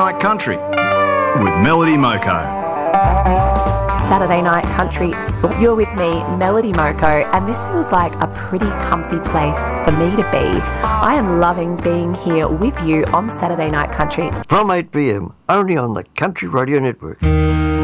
Night Country with Melody Moko. Saturday Night Country. You're with me, Melody Moko, and this feels like a pretty comfy place for me to be. I am loving being here with you on Saturday Night Country. From 8 p.m, only on the Country Radio Network.